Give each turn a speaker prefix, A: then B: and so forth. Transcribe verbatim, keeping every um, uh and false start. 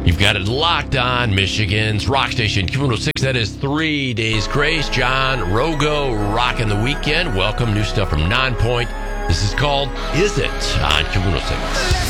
A: You've got it locked on Michigan's Rock Station, Q one oh six. That is Three Days Grace. John Rogo rocking the weekend. Welcome. New stuff from Nonpoint. This is called Is It on Q one oh six.